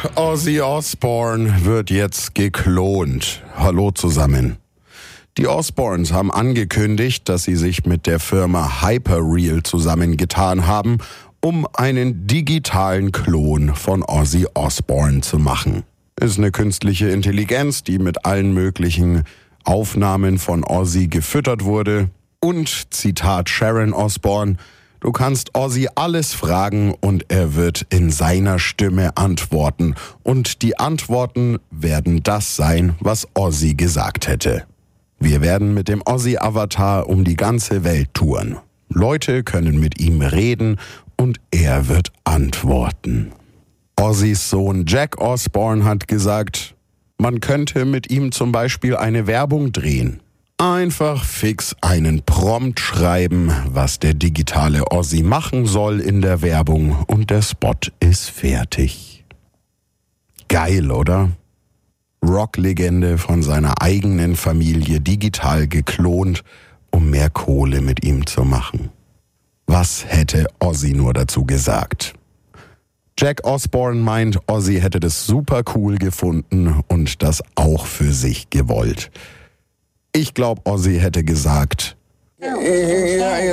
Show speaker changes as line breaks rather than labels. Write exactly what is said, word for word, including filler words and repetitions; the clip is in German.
Ozzy Osbourne wird jetzt geklont. Hallo zusammen. Die Osbournes haben angekündigt, dass sie sich mit der Firma Hyperreal zusammengetan haben, um einen digitalen Klon von Ozzy Osbourne zu machen. Ist eine künstliche Intelligenz, die mit allen möglichen Aufnahmen von Ozzy gefüttert wurde. Und, Zitat Sharon Osbourne, du kannst Ozzy alles fragen und er wird in seiner Stimme antworten. Und die Antworten werden das sein, was Ozzy gesagt hätte. Wir werden mit dem Ozzy-Avatar um die ganze Welt touren. Leute können mit ihm reden und er wird antworten. Ozzys Sohn Jack Osbourne hat gesagt, man könnte mit ihm zum Beispiel eine Werbung drehen. Einfach fix einen Prompt schreiben, was der digitale Ozzy machen soll in der Werbung und der Spot ist fertig. Geil, oder? Rocklegende von seiner eigenen Familie digital geklont, um mehr Kohle mit ihm zu machen. Was hätte Ozzy nur dazu gesagt? Jack Osbourne meint, Ozzy hätte das super cool gefunden und das auch für sich gewollt. Ich glaube, Ozzy hätte gesagt,